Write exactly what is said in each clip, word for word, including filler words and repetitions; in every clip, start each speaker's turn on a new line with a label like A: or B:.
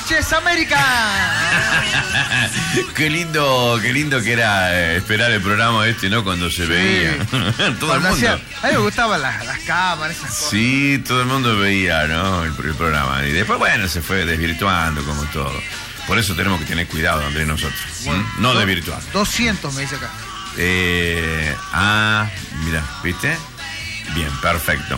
A: noches, América.
B: Qué lindo, qué lindo que era eh, esperar el programa este, ¿no? Cuando se
A: Sí.
B: veía. Todo
A: Cuando
B: el mundo.
A: hacía- a mí me gustaban las, las cámaras, esas cosas.
B: Sí, todo el mundo veía, ¿no? El, el programa. Y después, bueno, se fue desvirtuando como todo. Por eso tenemos que tener cuidado, Andrés, nosotros.
A: Bueno,
B: ¿Mm? No
A: do-
B: desvirtuar.
A: doscientos me dice acá.
B: Eh, ah, mira, ¿viste? Bien, perfecto.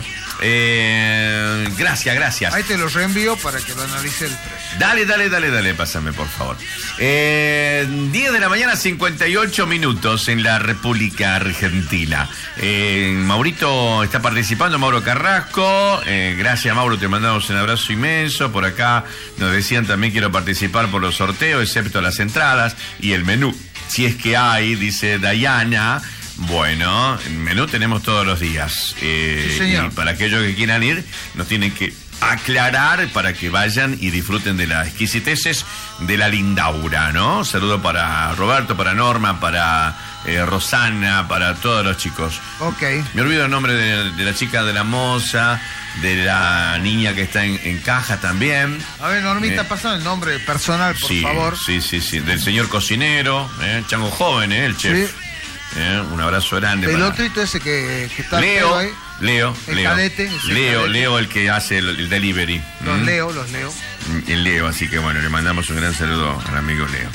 B: Eh, gracias, gracias.
A: Ahí te lo reenvío para que lo analice el precio.
B: Dale, dale, dale, dale, pásame, por favor. Eh, diez de la mañana, cincuenta y ocho minutos en la República Argentina. Eh, Maurito está participando, Mauro Carrasco. Eh, gracias, Mauro, te mandamos un abrazo inmenso. Por acá nos decían también quiero participar por los sorteos, excepto las entradas y el menú. Si es que hay, dice Dayana. Bueno, el menú tenemos todos los días. Eh,
A: Sí, señor.
B: Y para aquellos que quieran ir, nos tienen que aclarar para que vayan y disfruten de las exquisiteces de la Lindaura, ¿no? Saludo para Roberto, para Norma, para eh, Rosana, para todos los chicos.
A: Ok.
B: Me olvido el nombre de, de la chica de la moza, de la niña que está en, en caja también.
A: A ver, Normita,
B: Eh,
A: pasa el nombre personal, por
B: sí,
A: favor.
B: Sí, sí, sí. Del señor cocinero, ¿eh? Chango joven, ¿eh? El chef.
A: Sí.
B: ¿Eh? Un abrazo grande
A: El
B: para
A: otrito ese que, que está
B: Leo,
A: feo ahí.
B: Leo,
A: El
B: Leo.
A: cadete, ese
B: Leo,
A: cadete.
B: Leo, el que hace el, el delivery.
A: Los
B: ¿Mm?
A: leo, los leo.
B: El Leo, así que bueno, le mandamos un gran saludo al amigo Leo.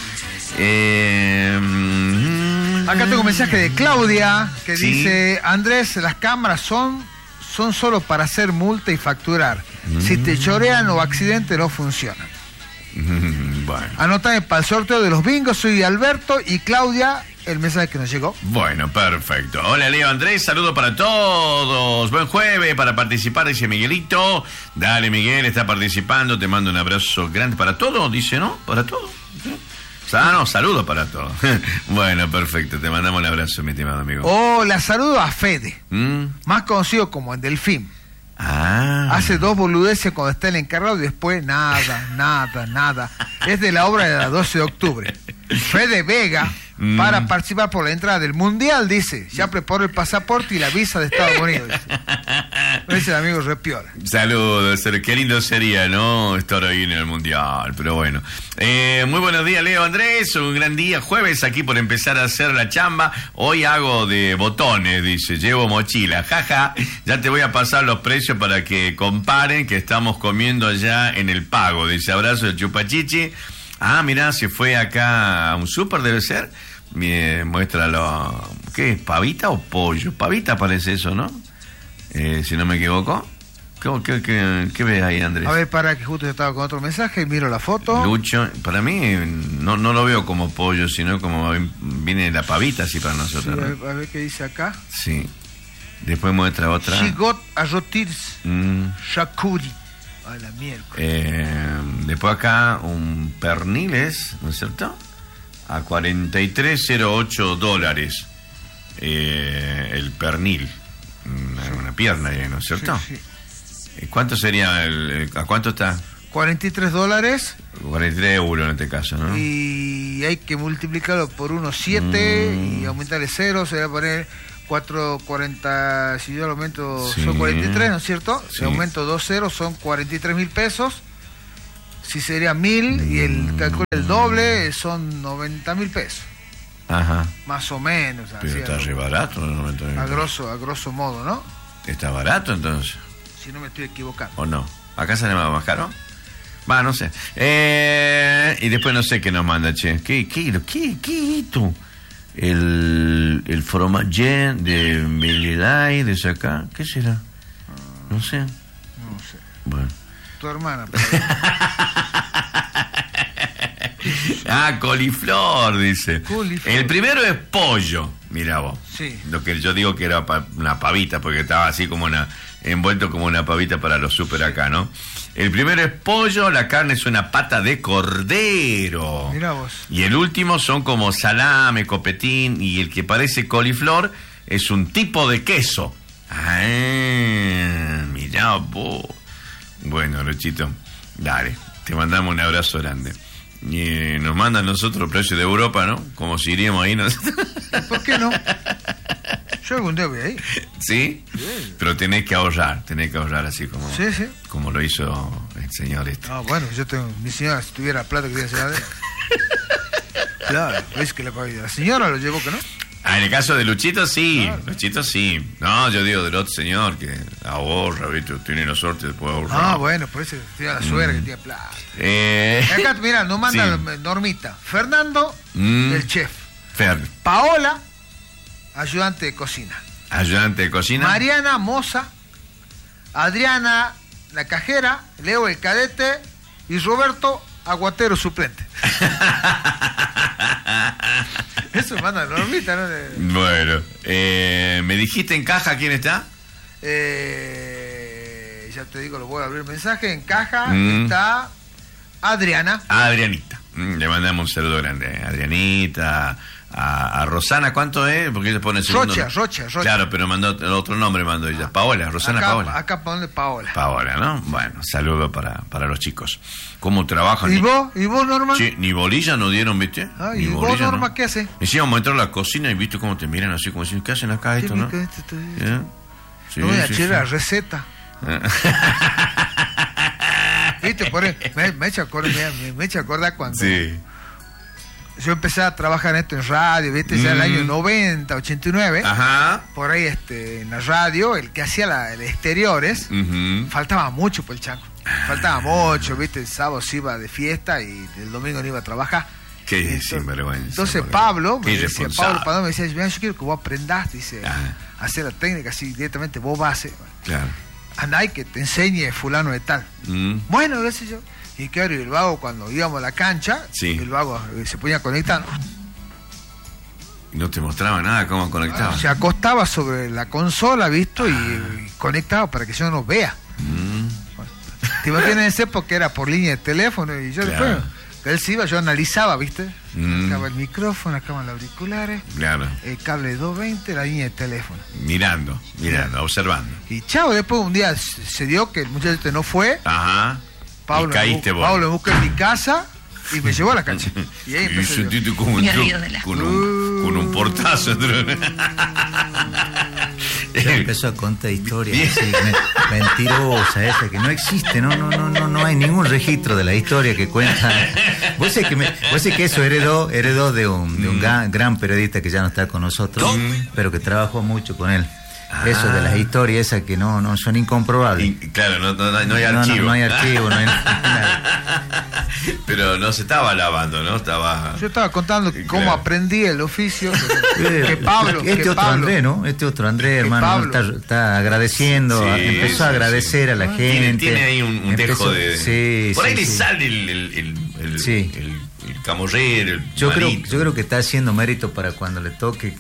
B: Eh, mm,
A: Acá tengo un mensaje de Claudia que
B: Sí.
A: dice, Andrés, las cámaras son, son solo para hacer multa y facturar. Si te chorean o accidente no funcionan.
B: Bueno.
A: Anotame para el sorteo de los bingos, soy Alberto y Claudia, el mensaje que nos llegó.
B: Bueno, perfecto. Hola, Leo Andrés, saludo para todos. Buen jueves para participar, dice Miguelito. Dale, Miguel, está participando. Te mando un abrazo grande para todos, dice, ¿no? Para todos. ¿Sí? Ah, no, saludo para todos. Bueno, perfecto. Te mandamos un abrazo, mi estimado amigo.
A: Hola, saludo a Fede,
B: ¿Mm?
A: más conocido como el Delfín.
B: Ah.
A: Hace dos boludeces cuando está el encargado y después nada, nada, nada. Es de la obra de la doce de octubre. Fede Vega,
B: Mm.
A: para participar por la entrada del Mundial, dice, ya preparó el pasaporte y la visa de Estados Unidos. Dice, es el amigo Repiola.
B: Saludos, ser- qué lindo sería, ¿no? Estar ahí en el Mundial, pero bueno. Eh, muy buenos días, Leo Andrés, un gran día, jueves aquí por empezar a hacer la chamba. Hoy hago de botones, dice, llevo mochila, jaja, ya te voy a pasar los precios para que comparen que estamos comiendo allá en el Pago, dice, abrazo de Chupachichi. Ah, mirá, se fue acá a un súper, debe ser. Mire, muéstralo. ¿Qué es? ¿Pavita o pollo? Pavita parece eso, ¿no? Eh, si no me equivoco. ¿Qué, qué, qué, qué ves ahí, Andrés?
A: A ver, para que justo yo estaba con otro mensaje y miro la foto.
B: Lucho, para mí no, no lo veo como pollo, sino como viene la pavita así para
A: Sí,
B: nosotros.
A: a,
B: ¿no?
A: ver, a ver qué dice acá.
B: Sí. Después muestra otra.
A: Shigot Ayotirs
B: Mm,
A: Shakuri. A la miércoles.
B: eh, después acá un perniles, ¿no es cierto? A cuarenta y tres cero ocho dólares. Eh, el pernil. Una, una pierna, ¿no es cierto?
A: Sí, sí.
B: ¿Cuánto sería? El, ¿A cuánto está?
A: cuarenta y tres dólares
B: cuarenta y tres euros en este caso, ¿no?
A: y hay que multiplicarlo por uno coma siete
B: Mm.
A: y aumentarle cero, se va a poner cuatro cuarenta, si yo lo aumento
B: Sí.
A: son cuarenta y tres, ¿no es cierto?
B: Sí.
A: Si aumento dos ceros son cuarenta y tres mil pesos, si sería mil y el calculo el doble son noventa mil pesos,
B: Ajá.
A: más o menos.
B: Pero
A: así,
B: está
A: a,
B: re barato, ¿no?
A: a grosso, a grosso modo, ¿no?
B: ¿Está barato entonces?
A: Si no me estoy equivocando.
B: ¿O no? ¿Acá sale más caro? Va, no sé. Eh, y después no sé qué nos manda, che. ¿Qué, qué, qué, qué es esto? El, el fromage de Belleday, de acá. ¿Qué será? No sé.
A: No sé.
B: Bueno.
A: Tu hermana.
B: Ah, coliflor, dice.
A: Coliflor.
B: El primero es pollo. Mira vos.
A: Sí.
B: Lo que yo digo que era pa- una pavita, porque estaba así como una, envuelto como una pavita para los súper acá, ¿no? El primero es pollo, la carne es una pata de cordero.
A: Mirá vos.
B: Y el último son como salame, copetín, y el que parece coliflor es un tipo de queso. Ah, mirá vos. Bueno, Rochito, dale, te mandamos un abrazo grande. Y eh, nos mandan nosotros precios de Europa, ¿no? Como si iríamos ahí, ¿no?
A: ¿Por qué no? Yo algún día voy ahí.
B: ¿Sí?
A: Sí.
B: Pero tenés que ahorrar, tenés que ahorrar así como,
A: Sí, sí.
B: como lo hizo este, señor este.
A: No, bueno, yo tengo, mi señora, si tuviera plata que tiene la claro, es que la, la señora lo llevó que no.
B: Ah, en el caso de Luchito, sí.
A: Claro.
B: Luchito, sí. No, yo digo del otro señor que ahorra, ¿viste? Tiene la suerte de poder ahorrar.
A: Ah, bueno, por eso tiene la suerte
B: Mm.
A: que tiene plata.
B: Eh...
A: Y acá, mira, nos manda
B: Sí.
A: Normita. Fernando,
B: Mm.
A: el chef.
B: Fer,
A: Paola, ayudante de cocina.
B: ayudante de cocina.
A: Mariana, moza. Adriana, la cajera. Leo, el cadete. Y Roberto, aguatero suplente. Eso manda Normita, ¿no? De-
B: Bueno, eh, ¿me dijiste en caja quién está?
A: Eh, ya te digo, lo voy a abrir el mensaje. En caja
B: Mm.
A: está Adriana.
B: A Adrianita. Mm, Le mandamos un saludo grande. Adrianita, a, a Rosana, ¿cuánto es? Porque ella pone el segundo.
A: Rocha, Rocha, Rocha.
B: Claro, pero mandó el otro nombre, mandó ella. Paola, Rosana
A: acá,
B: Paola.
A: Acá pone Paola.
B: Paola, ¿no? Bueno, saludo para, para los chicos. ¿Cómo trabajan?
A: ¿Y vos? ¿Y vos, Norma?
B: Sí, ni bolilla no dieron, ¿viste?
A: Ah,
B: Ni
A: ¿y vos,
B: bolilla,
A: Norma,
B: ¿no?
A: qué haces?
B: Decíamos entrar a la cocina y viste cómo te miran así, como diciendo, ¿qué hacen acá esto,
A: Sí,
B: no?
A: que esto, esto, esto.
B: ¿Eh? Sí,
A: No voy a
B: sí,
A: echar
B: sí.
A: la receta. ¿Viste? Por ahí, me, me echa acordar, me, me echa acordar cuando
B: Sí.
A: yo empecé a trabajar en esto en radio, ¿viste? Ya en el
B: Mm.
A: año noventa, ochenta y nueve.
B: Ajá.
A: Por ahí este, en la radio, el que hacía la, el exteriores,
B: Ujú.
A: faltaba mucho por el chanco. Faltaba mucho, ¿viste? El sábado se iba de fiesta y el domingo no iba a trabajar.
B: Qué
A: Entonces-
B: sinvergüenza.
A: Entonces
B: porque-
A: Pablo
B: qué
A: me decía,
B: irresponsable.
A: Pablo Padón me decía, "Mira, yo quiero que vos aprendas", dice,
B: Ajá.
A: a hacer la técnica así directamente, vos vas a hacer.
B: Claro.
A: Andá y que te enseñe fulano de tal.
B: Mm.
A: Bueno, qué sé yo. Y claro, y el vago cuando íbamos a la cancha,
B: Sí.
A: el vago eh, se ponía a conectar.
B: No te mostraba nada cómo conectaba.
A: Se acostaba sobre la consola, ¿visto? Y, y conectaba para que yo no vea.
B: Mm.
A: Te imaginas ese porque era por línea de teléfono y yo
B: Claro.
A: después, él se iba, yo analizaba, ¿viste?
B: Mm.
A: Acá va el micrófono, acá van los auriculares,
B: Claro.
A: el cable doscientos veinte, la línea de teléfono.
B: Mirando, mirando, observando.
A: Y chao, después un día se se dio que el muchacho este no fue,
B: Ajá.
A: Pablo,
B: y caíste
A: me, bu-
B: vos.
A: Pablo me buscó en mi casa y me llevó a la cancha. Y ahí
B: Y
A: empecé yo.
B: sentiste como
C: Me
B: entró
C: río de la-
B: con un, con un portazo.
D: Ya empezó a contar historias así, me- mentirosas, esa que no existe, no, no, no, no, no hay ningún registro de la historia que cuenta. Vos sé que, me, vos sé que eso heredó, heredó de un, de un gran, gran periodista que ya no está con nosotros, pero que trabajó mucho con él.
B: Ah.
D: Eso de las historias esas que no, no son incomprobables.
B: Y, claro, no, no, no hay
D: No, no,
B: archivo.
D: no hay archivo, no hay nada.
B: Pero no se estaba lavando, ¿no? Estaba...
A: Yo estaba contando
B: Claro.
A: cómo aprendí el oficio, que,
D: Eh,
A: que Pablo,
D: este
A: que
D: otro
A: Pablo,
D: Andrés, ¿no? Este otro Andrés,
A: Que
D: hermano,
A: Pablo.
D: está, está agradeciendo,
B: Sí,
D: empezó
B: sí,
D: a agradecer
B: sí.
D: a la
B: Ah,
D: gente.
B: Tiene, tiene ahí un, un
D: Empezó-
B: dejo de...
D: Sí,
B: Por
D: sí,
B: ahí le
D: sí.
B: sale el, el, el, el,
D: Sí.
B: el, el camorrero, el
D: Yo creo,
B: manito.
D: yo creo que está haciendo mérito para cuando le toque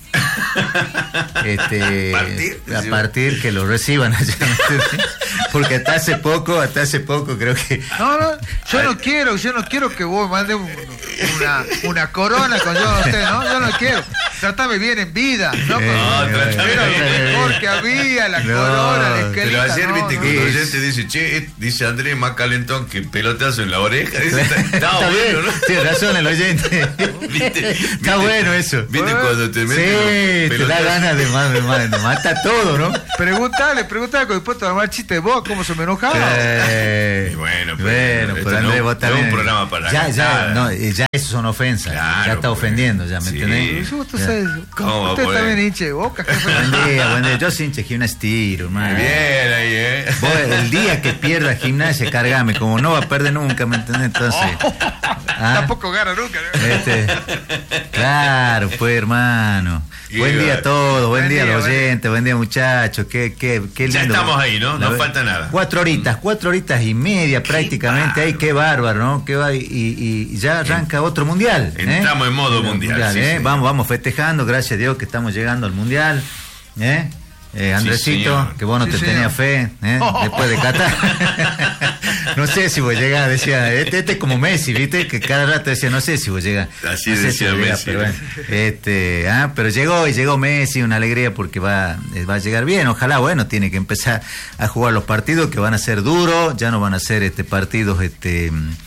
D: este,
B: Partir,
D: a
B: sí.
D: partir que lo reciban allá. Porque hasta hace poco, hasta hace poco creo que
A: No, no, yo no quiero, yo no quiero que vos mandes un- una, una corona con yo no sé, ¿no? Yo no quiero. Tratame bien en vida, ¿no?
D: Eh,
B: No,
A: Era
B: tratame
A: lo
B: bien.
A: mejor que había, la
D: No,
A: corona, la
B: Pero
A: esquelita,
B: ayer
A: no,
B: viste
A: no.
B: que
D: no.
B: el oyente dice, che, eh, dice Andrés más calentón que pelotazo en la oreja. Dice, está, está
D: está
B: bueno,
D: bien,
B: ¿no?
D: tiene razón el oyente.
B: ¿Viste?
D: Está
B: ¿Viste?
D: bueno eso.
B: ¿Viste cuando te
D: Sí,
B: meten los
D: te da
B: pelotazos?
D: ganas de, ma- de, ma- de matar todo, ¿no?
A: Preguntale, preguntale con el puesto de armar chiste de vos, cómo se me enojaba.
D: Eh,
B: Y bueno, pero
D: bueno,
B: esto
D: pero Andrés,
B: no-
D: vos
B: no
D: también.
B: es un programa para
D: ya, ya,
B: nada.
D: no, eh, ya eso son ofensas.
B: Claro,
D: ya está
B: pues.
D: ofendiendo, ya, ¿me
B: Sí.
D: entendés?
A: Eso usted
D: Ya.
A: sabe,
B: ¿Cómo va a
A: usted
B: poder?
A: también hinche de boca, jefe.
D: Buen día, buen día. Yo soy hincha de gimnasia tiro, hermano.
B: Bien ahí, ¿eh?
D: Vos, el día que pierda gimnasia, cargame. Como no va a perder nunca, ¿me entendés? Entonces. ¿ah?
A: Tampoco gana nunca. ¿no?
D: Este, claro, pues, hermano.
B: Y
D: Buen día
B: bueno.
D: a todos, buen
A: Buen
D: día a
A: día,
D: los
A: buen día.
D: oyentes, buen día, muchachos. Qué, qué, qué
B: Ya
D: lindo.
B: estamos ahí, ¿no? No
D: La ver-
B: falta nada.
D: Cuatro horitas, cuatro horitas y media prácticamente. Ay, qué bárbaro, ¿no? Qué va- y, y ya arranca otro mundial. ¿eh?
B: Entramos en modo mundial, sí,
D: ¿eh?
B: sí.
D: Vamos, vamos festejando, gracias a Dios que estamos llegando al mundial. ¿eh? Eh, Andresito,
B: señor.
D: que vos no
A: Sí,
D: te
A: señor.
D: tenías fe, ¿eh? Después de Qatar. No sé si vos llegás, decía, este, este es como Messi, ¿viste? Que cada rato decía, no sé si vos llegás.
B: Así
D: no sé
B: decía
D: si vos llegás,
B: Messi.
D: pero bueno, este, ah, pero llegó y llegó Messi, una alegría porque va, eh, va a llegar bien. Ojalá, bueno, tiene que empezar a jugar los partidos que van a ser duros, ya no van a ser este partidos este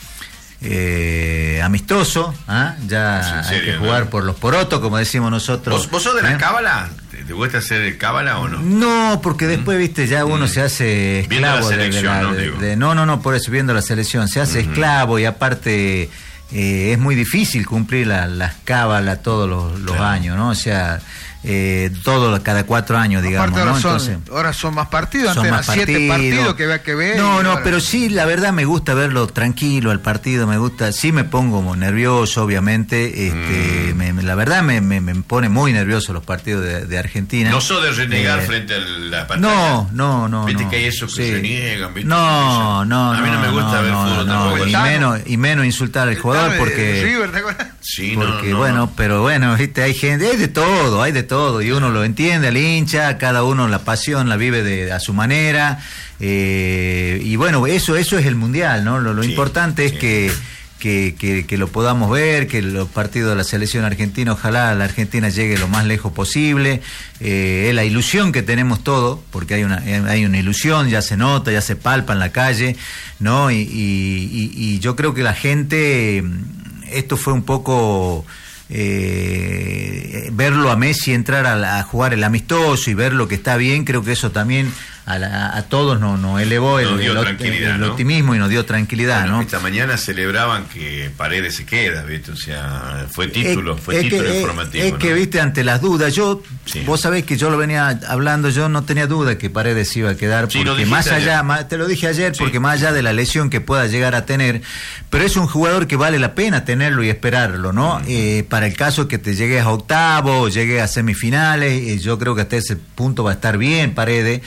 D: eh, amistosos, ¿ah? Ya
B: En
D: hay
B: serio,
D: que jugar
B: ¿no?
D: por los porotos, como decimos nosotros.
B: ¿Vos, vos sos de la
D: ¿eh?
B: cábala? ¿Te gusta hacer el cábala o no?
D: No, porque después, viste, ya uno mm. se hace esclavo
B: viendo la selección,
D: de, de, la,
B: ¿no?
D: de, de no, no, no, por eso viendo la selección, se hace uh-huh. esclavo y aparte eh, es muy difícil cumplir la, las cábalas todos los, los claro. años, ¿no? O sea, eh, todo cada cuatro años, digamos.
A: Aparte, ahora,
D: ¿no?
A: son,
D: Entonces,
A: ahora son más partidos,
D: son
A: antes
D: más
A: eran siete
D: partidos.
A: partidos que, que ver.
D: No, no,
A: ahora...
D: pero sí, la verdad me gusta verlo tranquilo al partido, me gusta, sí me pongo nervioso, obviamente, este, mm. me, me, la verdad me, me, me pone muy nervioso los partidos de, de Argentina.
B: No sos de renegar eh, frente a la pantalla.
D: No, no, no.
B: Viste
D: no,
B: que hay esos que
D: sí.
B: se niegan, ¿viste?
D: No, no,
B: a mí no me gusta
D: no,
B: ver
D: no,
B: fútbol
D: no,
B: tampoco.
D: Y menos, y menos insultar al jugador porque...
A: River, ¿te acuerdas?
B: Sí,
D: porque
B: no, no,
D: bueno,
B: no.
D: pero bueno, viste, hay gente, hay de todo, hay de todo, y uno lo entiende al hincha, cada uno la pasión la vive de, a su manera, eh, y bueno, eso eso es el mundial, ¿no? Lo, lo sí, importante sí. es que, que, que, que lo podamos ver, que los partidos de la selección argentina, ojalá la Argentina llegue lo más lejos posible, eh, es la ilusión que tenemos todos, porque hay una, hay una ilusión, ya se nota, ya se palpa en la calle, ¿no? Y, y, y, y yo creo que la gente... Esto fue un poco eh, verlo a Messi entrar a, a jugar el amistoso y ver lo que está bien, creo que eso también a, la, a todos nos no elevó el, el, el, el
B: ¿no?
D: optimismo y nos dio tranquilidad,
B: bueno,
D: ¿no?
B: Esta mañana celebraban que Paredes se queda, ¿viste? O sea, fue título,
D: es,
B: fue
D: es
B: título
D: que,
B: informativo.
D: Es
B: ¿no?
D: que, viste, ante las dudas, yo,
B: sí.
D: vos sabés que yo lo venía hablando, yo no tenía duda que Paredes iba a quedar,
B: sí,
D: porque más allá, más, te lo dije ayer, sí. porque más allá de la lesión que pueda llegar a tener, pero es un jugador que vale la pena tenerlo y esperarlo, ¿no? Uh-huh. Eh, para el caso que te llegues a octavo, llegues a semifinales, eh, yo creo que hasta ese punto va a estar bien Paredes.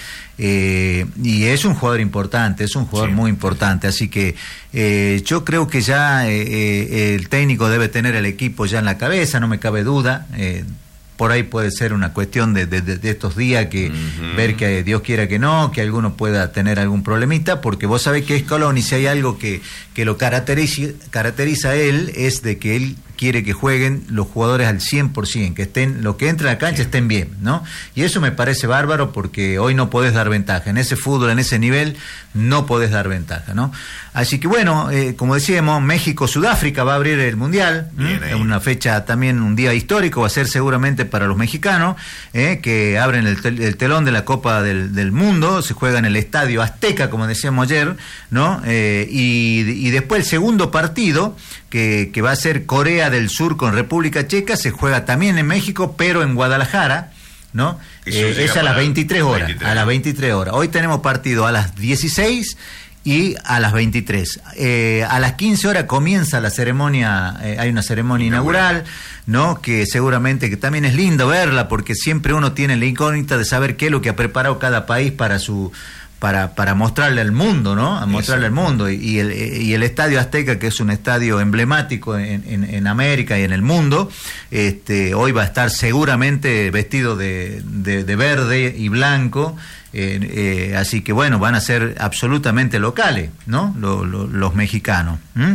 D: Eh, y es un jugador importante, es un jugador sí, muy importante, así que eh, yo creo que ya eh, eh, el técnico debe tener el equipo ya en la cabeza, no me cabe duda. Eh, por ahí puede ser una cuestión de, de, de estos días que uh-huh. ver que Dios quiera que no, que alguno pueda tener algún problemita, porque vos sabés que Scaloni, si hay algo que, que lo caracteriza, caracteriza a él, es de que él quiere que jueguen los jugadores al cien por ciento, que estén, lo que entra a la cancha estén bien, ¿no? Y eso me parece bárbaro porque hoy no podés dar ventaja, en ese fútbol, en ese nivel, no podés dar ventaja, ¿no? Así que bueno, eh, como decíamos, México-Sudáfrica va a abrir el Mundial, es una fecha también, un día histórico, va a ser seguramente para los mexicanos, eh, que abren el, tel- el telón de la Copa del, del Mundo, se juega en el Estadio Azteca, como decíamos ayer, ¿no? Eh, y, y después el segundo partido, que, que va a ser Corea del Sur con República Checa, se juega también en México, pero en Guadalajara, ¿no? Eh, es a las veintitrés horas, veintitrés. A las veintitrés horas. Hoy tenemos partido a las dieciséis y a las veintitrés. Eh, a las quince horas comienza la ceremonia, eh, hay una ceremonia inaugural, ¿no? Que seguramente que también es lindo verla, porque siempre uno tiene la incógnita de saber qué es lo que ha preparado cada país para su... Para, para mostrarle al mundo, ¿no? A mostrarle al mundo. Y, y, el, y el Estadio Azteca, que es un estadio emblemático en, en, en América y en el mundo, este, hoy va a estar seguramente vestido de, de, de verde y blanco. Eh, eh, así que bueno, van a ser absolutamente locales, ¿no? Lo, lo, los mexicanos. ¿Mm?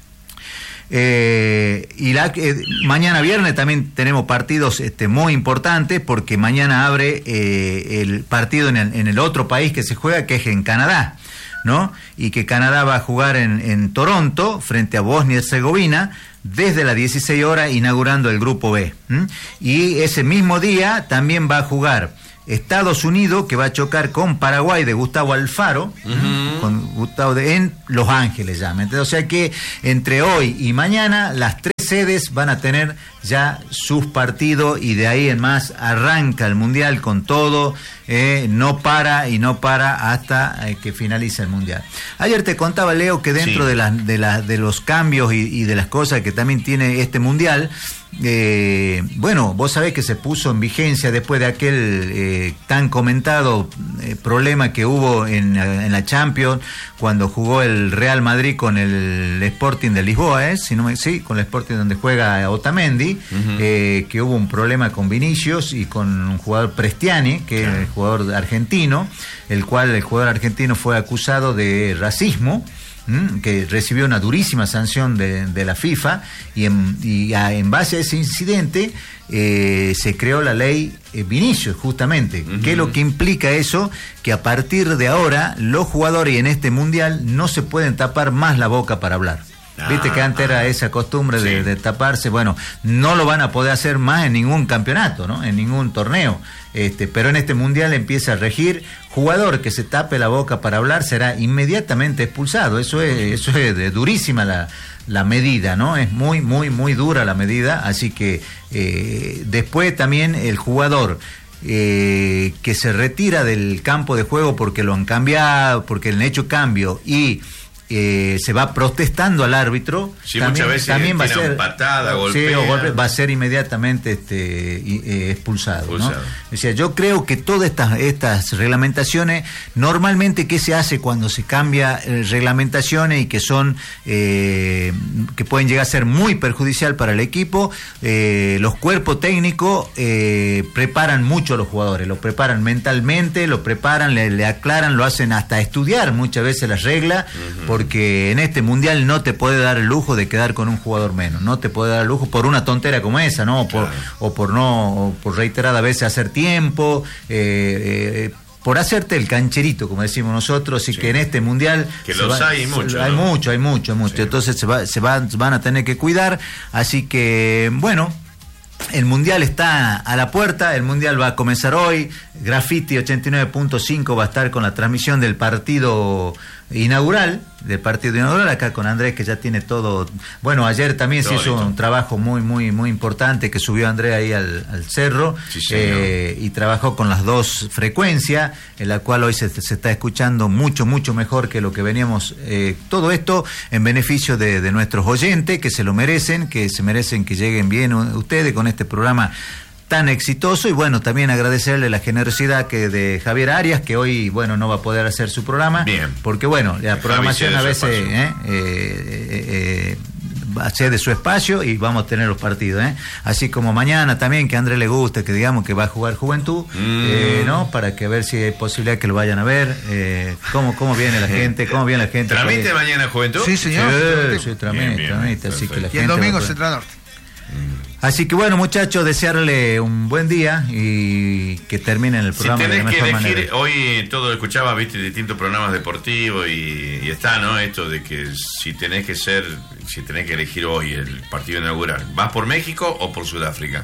D: Eh, y la, eh, mañana viernes también tenemos partidos este, muy importantes, porque mañana abre eh, el partido en el, en el otro país que se juega, que es en Canadá, ¿no? Y que Canadá va a jugar en, en Toronto frente a Bosnia y Herzegovina desde las dieciséis horas, inaugurando el grupo B. ¿Mm? Y ese mismo día también va a jugar Estados Unidos, que va a chocar con Paraguay de Gustavo Alfaro, uh-huh. con Gustavo de, en Los Ángeles ya, ¿me entiendes? O sea que entre hoy y mañana las tres sedes van a tener ya sus partidos, y de ahí en más arranca el Mundial con todo, eh, no para y no para hasta eh, que finalice el Mundial. Ayer te contaba, Leo, que dentro sí. de, la, de, la, de los cambios y, y de las cosas que también tiene este Mundial, eh, bueno, vos sabés que se puso en vigencia después de aquel eh, tan comentado eh, problema que hubo en, en la Champions, cuando jugó el Real Madrid con el Sporting de Lisboa, ¿eh? Si no me, sí, con el Sporting donde juega Otamendi, uh-huh. eh, que hubo un problema con Vinicius y con un jugador Prestiani, que claro. es el jugador argentino, el cual el jugador argentino fue acusado de racismo, ¿m? Que recibió una durísima sanción de, de la FIFA, y en, y a, en base a ese incidente eh, se creó la ley eh, Vinicius, justamente. Uh-huh. ¿Qué es lo que implica eso? Que a partir de ahora los jugadores en este Mundial no se pueden tapar más la boca para hablar. Ah, Viste que antes era esa costumbre de, sí. de taparse. Bueno, no lo van a poder hacer más en ningún campeonato, ¿no? En ningún torneo. Este, pero en este mundial empieza a regir. Jugador que se tape la boca para hablar será inmediatamente expulsado. Eso es, eso es de durísima la, la medida, ¿no? Es muy, muy, muy dura la medida. Así que eh, después también el jugador eh, que se retira del campo de juego porque lo han cambiado, porque le han hecho cambio y Eh, se va protestando al árbitro,
B: sí,
D: también,
B: muchas veces
D: también va a ser
B: patada,
D: sí, o golpe, va a ser inmediatamente este, eh, expulsado, expulsado. ¿no? O sea, yo creo que todas estas estas reglamentaciones, normalmente ¿qué se hace cuando se cambia eh, reglamentaciones y que son eh, que pueden llegar a ser muy perjudicial para el equipo? Eh, los cuerpos técnicos eh, preparan mucho a los jugadores, los preparan mentalmente, lo preparan, le, le aclaran, lo hacen hasta estudiar muchas veces las reglas, uh-huh. Porque en este mundial no te puede dar el lujo de quedar con un jugador menos, no te puede dar el lujo por una tontera como esa, ¿no? O por, claro. o por no, o por reiterada veces hacer tiempo, eh, eh, por hacerte el cancherito, como decimos nosotros, y sí. que en este mundial
B: que los va, hay mucho,
D: hay
B: ¿no?
D: mucho, hay mucho, mucho. Sí. Entonces se va, se van, van a tener que cuidar, así que bueno. El mundial está a la puerta, el mundial va a comenzar hoy. Graffiti ochenta y nueve punto cinco va a estar con la transmisión del partido inaugural, del partido inaugural, acá con Andrés, que ya tiene todo. Bueno, ayer también todo se hizo listo. Un trabajo muy, muy, muy importante que subió Andrés ahí al, al cerro, sí, eh, y trabajó con las dos frecuencias, en la cual hoy se, se está escuchando mucho, mucho mejor que lo que veníamos. Eh, todo esto en beneficio de, de nuestros oyentes, que se lo merecen, que se merecen que lleguen bien ustedes con este programa tan exitoso. Y bueno, también agradecerle la generosidad que de Javier Arias, que hoy, bueno, no va a poder hacer su programa. Bien. Porque bueno, la Javi programación a veces eh, eh, eh, eh, va a ser de su espacio y vamos a tener los partidos, ¿eh? Así como mañana también, que a Andrés le guste, que digamos que va a jugar Juventud, mm. eh, ¿no? Para que ver si hay posibilidad que lo vayan a ver, eh, cómo, cómo viene la gente, cómo viene la gente.
B: ¿Tramite mañana Juventud?
A: Sí, señor.
D: Sí, sí, tramite, tramite, así que la
A: y
D: gente
A: el domingo Central Norte.
D: Así que bueno, muchachos, desearle un buen día y que terminen el programa
B: si
D: de la mejor
B: que elegir,
D: manera.
B: Hoy todo escuchaba, viste, distintos programas deportivos y, y está, ¿no? Esto de que si tenés que ser, si tenés que elegir hoy el partido inaugural, ¿vas por México o por Sudáfrica?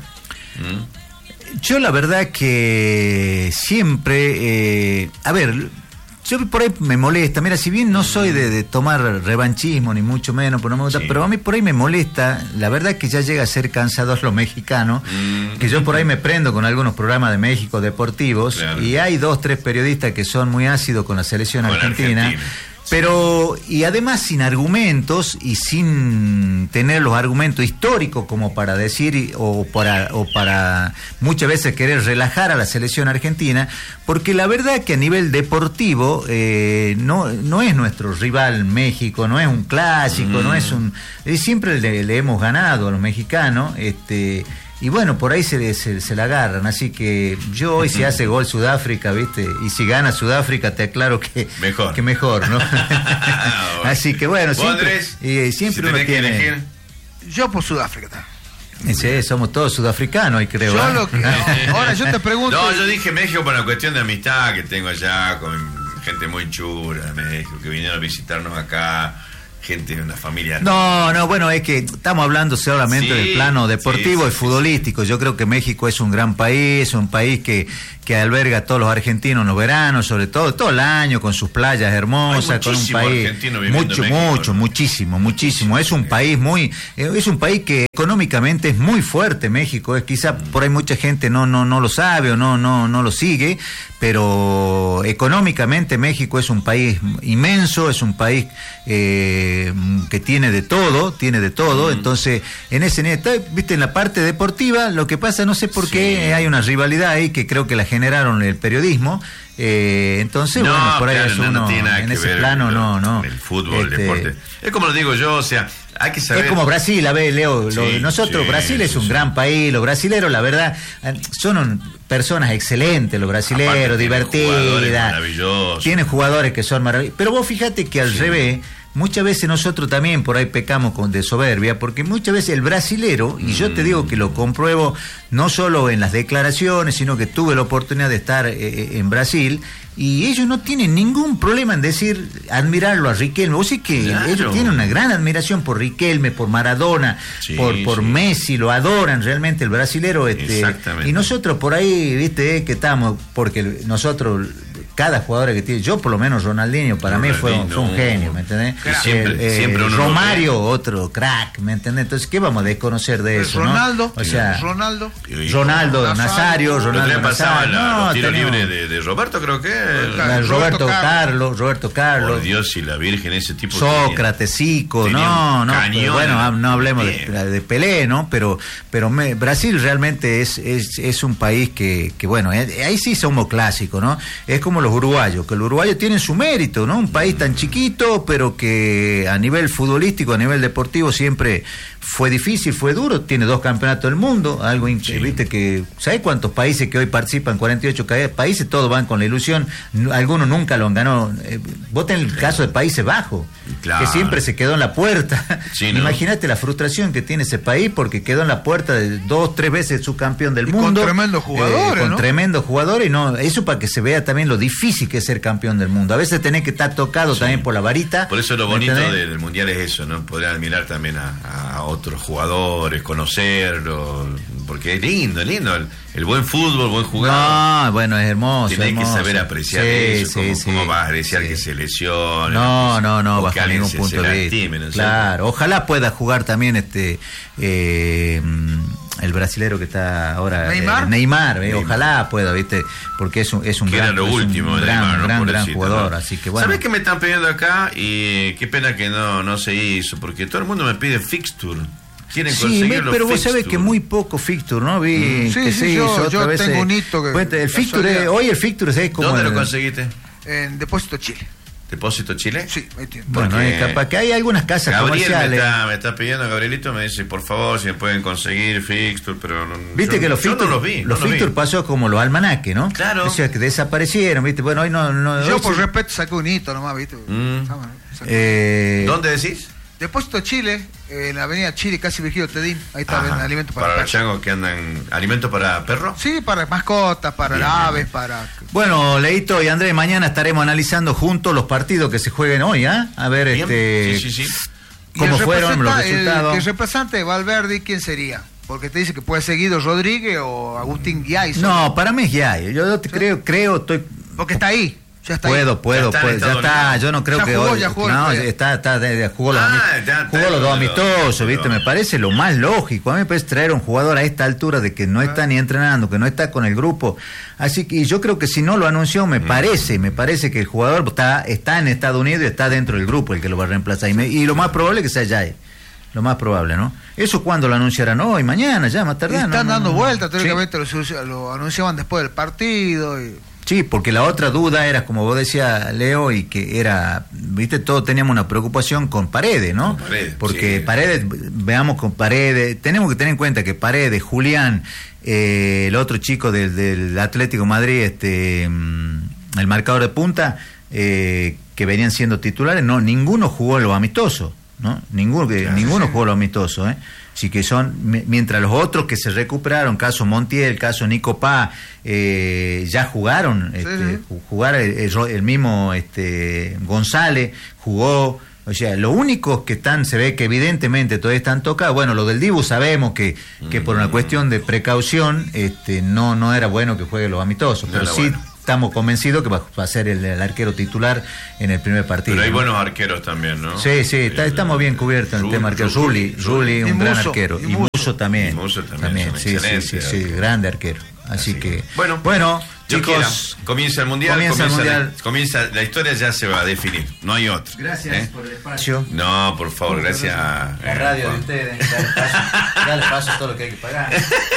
B: ¿Mm?
D: Yo la verdad que siempre, eh, a ver, yo por ahí me molesta, mira, si bien no soy de, de tomar revanchismo, ni mucho menos, pero, no me gusta, sí. pero a mí por ahí me molesta, la verdad que ya llega a ser cansados los mexicanos, mm. que yo por ahí me prendo con algunos programas de México deportivos, claro. y hay dos, tres periodistas que son muy ácidos con la selección con argentina, Argentina. Pero, y además sin argumentos y sin tener los argumentos históricos como para decir o para, o para muchas veces querer relajar a la selección argentina, porque la verdad que a nivel deportivo eh, no, no es nuestro rival México, no es un clásico, mm. no es un... Eh, siempre le, le hemos ganado a los mexicanos, este... Y bueno, por ahí se, se, se la agarran, así que yo hoy si hace gol Sudáfrica, ¿viste? Y si gana Sudáfrica, te aclaro que
B: mejor,
D: que mejor, ¿no? Así que bueno, siempre,
B: Andrés,
D: y siempre si uno tiene...
A: Yo por Sudáfrica también.
D: Sí, somos todos sudafricanos hoy creo.
A: Yo
D: ¿eh?
A: lo que, no, ahora yo te pregunto...
B: No, yo dije México por una cuestión de amistad que tengo allá con gente muy chula de México, que vinieron a visitarnos acá. Gente de una familia.
D: No, no, bueno, es que estamos hablando solamente sí, del plano deportivo sí, sí, y futbolístico. Sí. Yo creo que México es un gran país, un país que, que alberga a todos los argentinos en los veranos, sobre todo, todo el año, con sus playas hermosas, con un país. Mucho, México, mucho, ¿no? muchísimo, muchísimo. Es un país muy, es un país que económicamente es muy fuerte, México. Es quizá por ahí mucha gente no, no, no lo sabe o no, no, no lo sigue, pero económicamente México es un país inmenso, es un país eh, que tiene de todo, tiene de todo, mm. entonces en ese viste en la parte deportiva lo que pasa, no sé por sí. qué hay una rivalidad ahí que creo que la generaron el periodismo, eh, entonces
B: no,
D: bueno, por ahí
B: claro,
D: es
B: no,
D: uno
B: no tiene nada
D: en
B: que
D: ese
B: ver
D: plano
B: lo,
D: no, no.
B: El fútbol,
D: este,
B: el deporte. Es como lo digo yo, o sea, hay que saber.
D: Es como Brasil, a ver, Leo,
B: sí,
D: lo, nosotros,
B: sí,
D: Brasil es un
B: sí.
D: gran país, los brasileros, la verdad, son un, personas excelentes, los brasileros, divertidas. Tienen jugadores que son maravillosos. Pero vos fíjate que al sí. revés, muchas veces nosotros también por ahí pecamos con de soberbia, porque muchas veces el brasilero, y yo te digo que lo compruebo no solo en las declaraciones, sino que tuve la oportunidad de estar eh, en Brasil, y ellos no tienen ningún problema en decir, admirarlo a Riquelme. Vos sí que
B: claro.
D: ellos tienen una gran admiración por Riquelme, por Maradona,
B: sí,
D: por, por
B: sí.
D: Messi, lo adoran realmente el brasilero. Este,
B: Exactamente.
D: y nosotros por ahí, viste, que estamos, porque nosotros... Cada jugador que tiene, yo por lo menos Ronaldinho para
B: Ronaldinho,
D: mí fue, fue un genio, ¿me entendés?
B: Siempre,
D: eh,
B: siempre uno
D: Romario, otro crack, ¿me entendés? Entonces, ¿qué vamos a desconocer de eso?
A: Ronaldo,
D: ¿no? O sea,
A: Ronaldo,
D: Ronaldo, Nazario, Ronaldo
B: Ronaldo pasaba
D: Nazario.
B: la,
D: No,
B: los tiros
D: tenemos,
B: libres de, de Roberto, creo que.
D: la-
A: Roberto
D: Roberto
A: Carlos.
D: Carlos, Roberto Carlos.
B: Por Dios y la Virgen, ese tipo.
D: Sócrates, Zico,
B: tenía
D: no,
B: un
D: no,
B: cañón
D: pero bueno,
B: en
D: no hablemos de,
B: bien.
D: de Pelé, ¿no? Pero, pero me, Brasil realmente es, es, es un país que, que bueno, eh, ahí sí somos clásicos, ¿no? Es como los uruguayos, que los uruguayos tienen su mérito, ¿no? Un país tan chiquito, pero que a nivel futbolístico, a nivel deportivo siempre fue difícil, fue duro, tiene dos campeonatos del mundo, algo, in-
B: Sí.
D: viste que, ¿sabes cuántos países que hoy participan? cuarenta y ocho ca- países, todos van con la ilusión, n- algunos nunca lo han ganado. Eh, vos tenés el caso de Países Bajos,
B: Claro.
D: que siempre se quedó en la puerta.
B: Sí, ¿no?
D: Imagínate la frustración que tiene ese país porque quedó en la puerta de dos, tres veces subcampeón del
A: Y con
D: mundo.
A: tremendos jugadores,
D: Con
A: ¿no?
D: tremendos jugadores, y no, eso para que se vea también lo difícil que es ser campeón del mundo. A veces tenés que estar tocado
B: Sí.
D: también por la varita.
B: Por eso lo
D: ¿me
B: bonito
D: entendés?
B: del Mundial es eso, ¿no? Poder admirar también a, a otros jugadores, conocerlos, porque es lindo, es lindo. El, el buen fútbol, buen jugador.
D: No, bueno, es hermoso.
B: Tenés que
D: hermoso.
B: saber apreciar
D: Sí,
B: eso,
D: sí,
B: cómo,
D: sí,
B: cómo vas a desear
D: sí.
B: que se lesione.
D: No, no, no,
B: o
D: bajo
B: que alguien
D: ningún
B: se,
D: punto
B: se
D: de vista.
B: lastime, ¿no es
D: Claro, ojalá pueda jugar también este eh, el brasilero que está ahora
A: Neymar.
D: eh, Neymar, eh,
B: Neymar.
D: ojalá pueda, viste, porque es un es un
B: que
D: gran,
B: era lo
D: es un
B: último de
D: gran,
B: Neymar, ¿no?
D: gran, gran
B: Pobrecito,
D: jugador,
B: ¿no?
D: así que bueno.
B: ¿Sabés qué me están pidiendo acá? Y qué pena que no, no se hizo, porque todo el mundo me pide fixture. Quieren
D: Sí,
B: conseguir
D: me-
B: los
D: pero vos sabés
B: fixture.
D: que muy poco fixture, ¿no? Vi
A: Mm. Sí,
D: que
A: sí,
D: se
A: yo-
D: hizo
A: yo
D: otra vez.
A: tengo
D: eh,
A: un hito que-
D: cuenta, el fixture,
A: casualidad.
D: es- hoy el fixture es como
B: ¿Dónde
D: el-
B: lo conseguiste?
A: en Depósito Chile.
B: ¿Depósito Chile?
A: Sí, ahí tiene.
D: Bueno,
B: Porque
D: eh, capaz que hay algunas casas
B: Gabriel me
D: comerciales.
B: está, me está pidiendo, Gabrielito me dice, por favor, si me pueden conseguir fixture, pero no,
D: Viste
B: yo,
D: que los
B: yo
D: fixture,
B: no los vi.
D: los
B: no los vi.
D: fixture pasó como los almanaques, ¿no?
B: Claro.
D: O sea, que desaparecieron, ¿viste? Bueno, hoy no... no
A: Yo
D: hoy
A: por
D: se-
A: respeto saqué un hito nomás, ¿viste?
B: Mm.
A: Ah, bueno, saqué.
D: eh,
B: ¿Dónde decís?
A: Depósito Chile, eh, en la avenida Chile, casi Virgilio Tedín. Ahí está,
B: Ajá.
A: ven, alimento para,
B: para los
A: perros.
B: changos que andan, alimento para perros.
A: Sí, para mascotas, para
B: Bien,
A: aves,
B: bien.
A: para...
D: Bueno, Leito y Andrés, mañana estaremos analizando juntos los partidos que se jueguen hoy, ¿ah? A ver,
B: Bien.
D: este...
B: Sí, sí, sí.
A: Y
D: ¿Cómo
A: el
D: fueron los
A: representa-
D: resultados?
A: El, el representante de Valverde, ¿quién sería? Porque te dice que puede ser Guido Rodríguez o Agustín Guiaizo.
D: No, para mí es ya. Yo te creo, creo, estoy...
A: Porque está ahí. Ya está
D: Puedo,
A: ahí.
D: puedo,
B: Ya está en
D: puedo, ya
B: Estados
D: está,
B: Unidos.
D: yo no creo
A: Ya
D: que
A: jugó,
D: hoy,
A: ya jugó el
D: no,
A: otro día.
D: está, está, de- de- jugó los,
B: Ah,
D: ami-
B: ya está
D: jugó los dos
B: en los-
D: amistosos, viste,
B: pero-
D: me parece lo más lógico, a mí me parece traer a un jugador a esta altura de que no está ni entrenando, que no está con el grupo, así que y yo creo que si no lo anunció, me parece, me parece que el jugador está, está en Estados Unidos y está dentro del grupo el que lo va a reemplazar, y, me- y lo más probable es que sea Jai. Lo más probable, ¿no? Eso cuando lo anunciarán hoy, mañana, ya más
A: Y
D: tarde.
A: están dando vueltas,
D: Sí.
A: teóricamente lo, lo anunciaban después del partido. Y...
D: Sí, porque la otra duda era, como vos decías, Leo, y que era, viste, todos teníamos una preocupación con Paredes, ¿no?
B: Con Paredes,
D: porque
B: sí.
D: Paredes, veamos con Paredes, tenemos que tener en cuenta que Paredes, Julián, eh, el otro chico del, del Atlético Madrid, este, mm, el marcador de punta, eh, que venían siendo titulares, no, ninguno jugó los amistosos, ¿no? Ninguno, que,
B: Claro,
D: ninguno
A: sí.
D: jugó los amistosos, ¿eh? Así que son, mi- mientras los otros que se recuperaron, caso Montiel, caso Nico Pá, eh, ya jugaron,
A: Sí,
D: este,
A: sí.
D: ju- jugar el, el ro- el mismo este, González jugó, o sea, lo único que están, se ve que evidentemente todavía están tocados, bueno, lo del Dibu sabemos que, que por una cuestión de precaución, este, no, no era bueno que juegue los amistosos,
B: No
D: pero
B: era
D: sí
B: bueno.
D: estamos convencidos que va a ser el, el arquero titular en el primer partido.
B: Pero hay
D: ¿no?
B: buenos arqueros también, ¿no?
D: Sí, sí, está-
B: El-
D: estamos bien cubiertos en el
B: Rulli,
D: tema arquero.
B: Rulli,
D: Rulli, Rulli,
A: Y
D: un gran
A: Musso,
D: arquero.
A: y
D: Y
A: Musso.
D: Musso también.
B: Y Musso también son
D: sí, sí, sí,
B: excelentes
D: sí,
B: arqueros.
D: grande arquero. Así,
B: Así
D: que,
B: que, bueno,
D: bueno,
B: Dios quiera,
D: chicos,
B: comienza el mundial,
D: comienza
B: comienza,
D: el
B: la,
D: mundial.
B: comienza la historia, ya se va a definir, no hay otra.
D: gracias
B: ¿eh?
D: por el espacio.
B: No, por favor, gracias. a-
D: La
B: eh,
D: radio de
B: Juan.
D: ustedes, ya les paso, ya les paso todo lo que hay que pagar.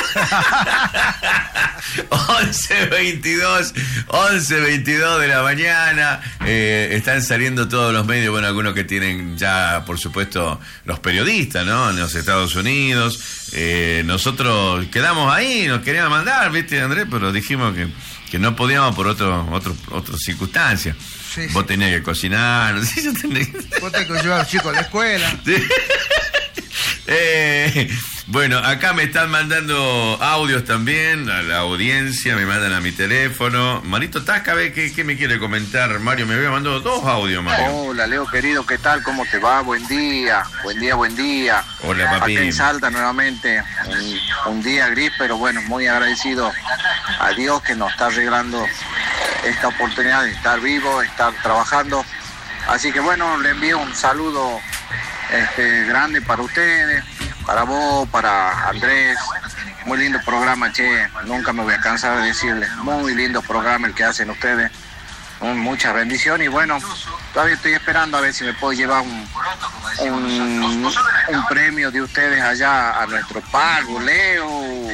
B: once veintidós, once veintidós de la mañana, eh, están saliendo todos los medios, bueno, algunos que tienen ya, por supuesto, los periodistas, ¿no? En los Estados Unidos, eh, nosotros quedamos ahí, nos querían mandar, ¿viste, Andrés? Pero dijimos que, que no podíamos por otro, otro, otras circunstancias.
A: Sí,
B: Vos
A: sí.
B: tenías que cocinar, no sé, yo tenía que...
A: Vos tenés que llevar a los chicos a la escuela.
B: Sí. Eh, Bueno, acá me están mandando audios también a la audiencia, me mandan a mi teléfono. Marito Tasca, ¿qué, qué me quiere comentar? Mario, me había mandado dos audios, Mario.
C: Hola, Leo querido, ¿qué tal? ¿Cómo te va? Buen día, buen día, buen día.
B: Hola, papi.
C: Acá en Salta nuevamente, un, un día gris, pero bueno, muy agradecido a Dios que nos está regalando esta oportunidad de estar vivo, estar trabajando. Así que bueno, le envío un saludo este, grande para ustedes, para vos, para Andrés. Muy lindo programa, che, nunca me voy a cansar de decirles, muy lindo programa el que hacen ustedes. Muchas bendiciones y bueno, todavía estoy esperando a ver si me puedo llevar un, un, un premio de ustedes allá a nuestro pago, Leo.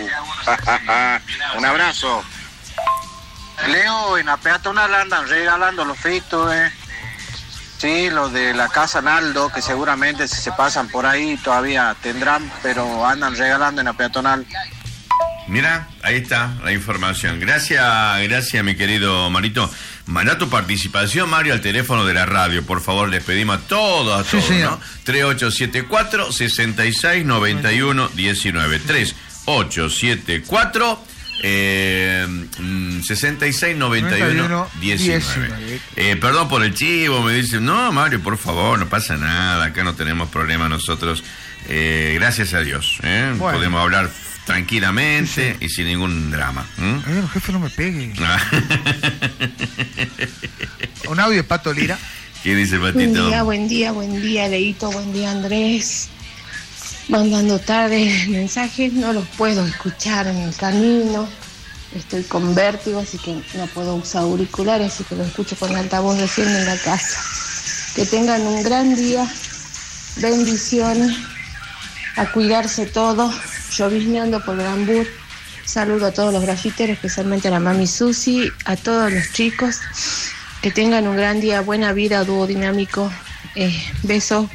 C: Un abrazo. Leo, en la peatonal andan regalando los fritos, eh. Sí, los de la Casa Naldo, que seguramente si se pasan por ahí todavía tendrán, pero andan regalando en la peatonal.
B: Mira, ahí está la información. Gracias, gracias mi querido Marito. Manda tu participación, Mario, al teléfono de la radio. Por favor, les pedimos a todos, a todos, sí, ¿no? tres ocho siete cuatro, seis seis nueve uno uno nueve. tres ocho siete cuatro, seis seis nueve uno uno nueve. Eh, perdón por el chivo, me dicen. No, Mario, por favor, no pasa nada. Acá no tenemos problema nosotros. Eh, gracias a Dios. ¿eh? Bueno. Podemos hablar tranquilamente, sí, sí, y sin ningún drama. ¿Mm?
A: Ay, el jefe no me pegue. Un audio de Pato Lira.
B: ¿Qué dice Patito?
E: Buen día, buen día, buen día, Leito, buen día, Andrés. Mandando tarde mensajes, no los puedo escuchar en el camino. Estoy con vértigo, así que no puedo usar auriculares, así que lo escucho con altavoz recién en la casa. Que tengan un gran día, bendiciones, a cuidarse todo. Llovizneando por Granbur. Saludo a todos los grafiteros, especialmente a la mami Susi, a todos los chicos. Que tengan un gran día, buena vida, dúo dinámico. Eh, besos.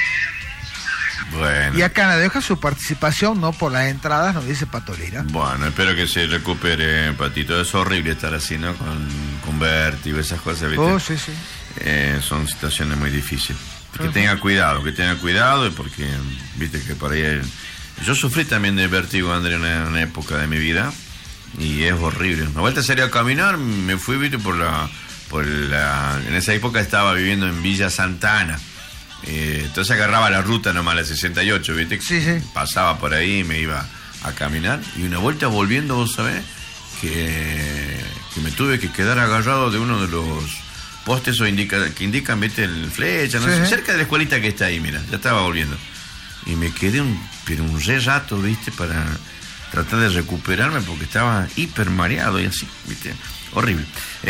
B: Bueno.
A: Y acá nos deja su participación, no por las entradas, nos dice Pato Lira.
B: Bueno, espero que se recupere, Patito. Es horrible estar así, ¿no? Con, con vértigo, esas cosas, ¿viste?
A: Oh, sí, sí.
B: Eh, son situaciones muy difíciles. Que uh-huh. tenga cuidado, que tenga cuidado, porque, viste, que por ahí... El, yo sufrí también de vértigo, André, en una, una época de mi vida, y es horrible. Una vuelta salí a caminar, me fui, viste, por la, por la... En esa época estaba viviendo en Villa Santana. Eh, entonces agarraba la ruta nomás, la sesenta y ocho, viste.
A: Sí, sí.
B: Pasaba por ahí y me iba a caminar. Y una vuelta volviendo, vos sabés, que, que me tuve que quedar agarrado de uno de los postes o indica, que indican, viste, el flecha, no sí, sé, sí. cerca de la escuelita que está ahí, mira, ya estaba volviendo. Y me quedé un, pero un re rato, viste, para tratar de recuperarme porque estaba hiper mareado y así, viste, horrible.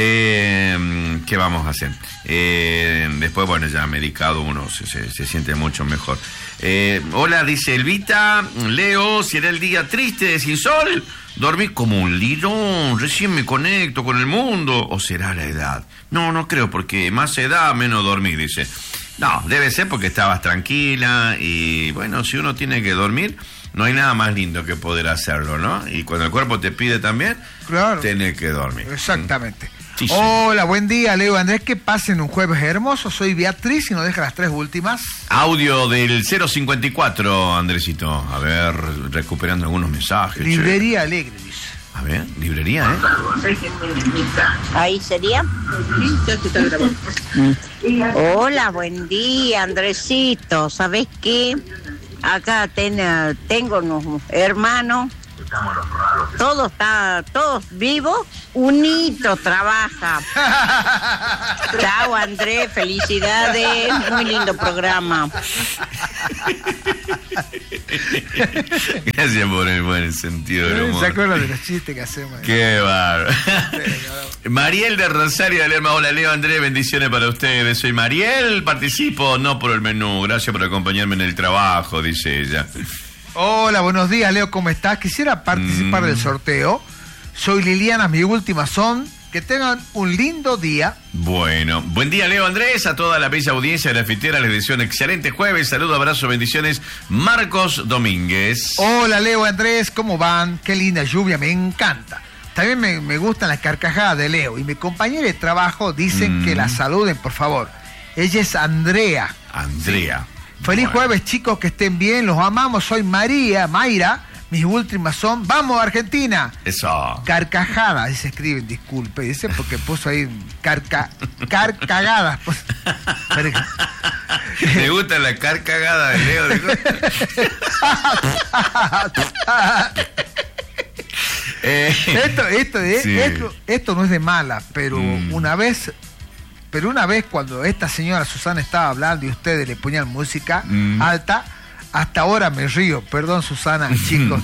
B: Eh, ¿Qué vamos a hacer? Eh, después, bueno, ya medicado uno se, se, se siente mucho mejor. Eh, hola, dice Elvita, Leo, si era el día triste, sin sol, dormí como un lirón, recién me conecto con el mundo, o será la edad. No, no creo, porque más edad, menos dormir, dice. No, debe ser porque estabas tranquila y bueno, si uno tiene que dormir, no hay nada más lindo que poder hacerlo, ¿no? Y cuando el cuerpo te pide también,
A: claro,
B: tenés que dormir.
A: Exactamente.
B: Sí, sí.
A: Hola, buen día, Leo Andrés, que pasen un jueves hermoso. Soy Beatriz y nos deja las tres últimas.
B: Audio del cero cincuenta y cuatro, Andresito. A ver, recuperando algunos mensajes.
A: Librería che. Alegre, dice.
B: A ver, librería, ¿eh?
F: Ahí sería. Hola, buen día, Andresito. ¿Sabés qué? Acá ten, tengo unos hermanos. Todos está, todos vivos. Unito trabaja. Chao, Andrés, felicidades. Muy lindo programa.
B: Gracias por el buen sentido del humor.
A: ¿Se acuerdan de los chistes que hacemos?
B: Qué bárbaro. Mariel de Rosario de Lerma. Hola, Leo, Andrés, bendiciones para ustedes. Soy Mariel, participo no por el menú. Gracias por acompañarme en el trabajo, dice ella.
A: Hola, buenos días, Leo, ¿cómo estás? Quisiera participar mm. del sorteo. Soy Liliana, mis últimas son. Que tengan un lindo día.
B: Bueno, buen día, Leo, Andrés, a toda la bella audiencia grafitera. Les deseo un excelente jueves. Saludo, abrazo, bendiciones. Marcos Domínguez.
A: Hola, Leo, Andrés, ¿cómo van? Qué linda lluvia, me encanta. También me, me gustan las carcajadas de Leo. Y mi compañera de trabajo dicen mm. que la saluden, por favor. Ella es Andrea.
B: Andrea.
A: Sí. Feliz
B: Bueno.
A: jueves, chicos, que estén bien, los amamos. Soy María, Mayra. Mis últimas son, ¡vamos Argentina!
B: Eso.
A: Carcajadas, ahí se escriben, disculpe, dice, porque puso ahí carca, carcagadas. Pues.
B: ¿Te gusta la carcagada de Leo? eh,
A: esto, esto, eh,
B: sí.
A: esto, esto no es de mala, pero
B: Mm.
A: una vez, pero una vez cuando esta señora Susana estaba hablando y ustedes le ponían música
B: Mm.
A: alta, hasta ahora me río. Perdón, Susana, chicos.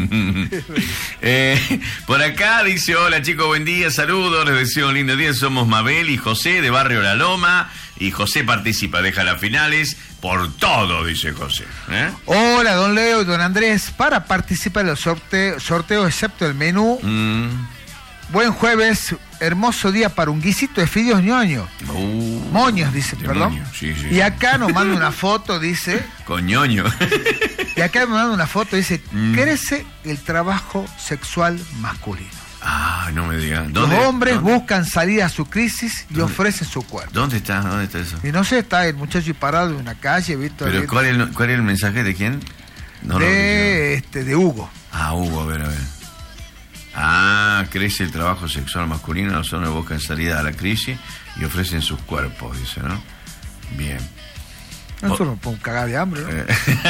B: eh, por acá dice, hola chicos, buen día, saludos, les deseo un lindo día, somos Mabel y José de Barrio La Loma, y José participa, deja las finales por todo, dice José. ¿eh?
A: Hola, don Leo y don Andrés. Para participar en los sorteos, sorteos excepto el menú,
B: Mm.
A: buen jueves, hermoso día para un guisito de fideos ñoño.
B: Uh,
A: Moños, dice,
B: de
A: perdón.
B: moño, sí, sí.
A: Y acá nos manda una foto, dice,
B: Coñoño.
A: y acá me manda una foto, dice,
B: Mm.
A: crece el trabajo sexual masculino.
B: Ah, no me digas.
A: Los
B: ¿Dónde-
A: hombres
B: dónde-
A: buscan salir a su crisis y
B: ¿Dónde?
A: ofrecen su cuerpo.
B: ¿Dónde está? ¿Dónde está eso?
A: Y no sé, está el muchacho ahí parado en una calle, ¿viste?
B: Pero ¿cuál es, el, ¿cuál es el mensaje de quién? No lo
A: de, este, de Hugo.
B: Ah, Hugo, a ver, a ver. Ah, crece el trabajo sexual masculino, los hombres buscan salida a la crisis y ofrecen sus cuerpos, dice, ¿no? Bien.
A: Nosotros nos podemos cagar de hambre, ¿no?
B: Eh,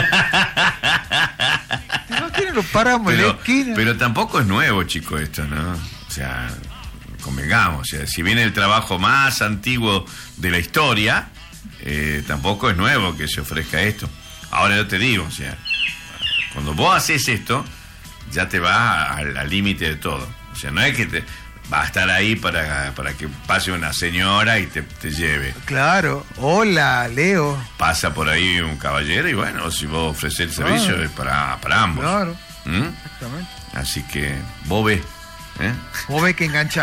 A: ¿Te imaginas? Nos paramos en la
B: pero,
A: esquina.
B: pero tampoco es nuevo, chico, esto, ¿no? O sea, convengamos, o sea, si viene el trabajo más antiguo de la historia, eh, tampoco es nuevo que se ofrezca esto. Ahora yo te digo, o sea, cuando vos haces esto, ya te vas al al límite de todo. O sea, no es que te va a estar ahí para, para que pase una señora y te, te lleve.
A: Claro. Hola, Leo.
B: Pasa por ahí un caballero y bueno, si vos ofreces el servicio
A: Claro.
B: es para, para ambos.
A: Claro,
B: ¿Mm?
A: exactamente.
B: Así que vos ves, ¿eh?
A: Vos ves que engancha.